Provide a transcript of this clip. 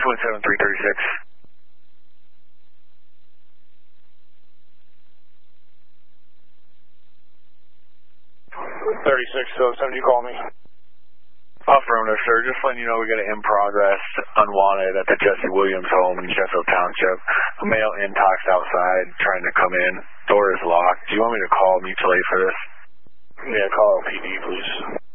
217-336. 3607, you call me. Affirmative, sir. Just letting you know we got an in progress unwanted at the Jesse Williams home in Sheffield Township. A male intox outside trying to come in. Door is locked. Do you want me to call mutual aid for this? Yeah, call LPD, please.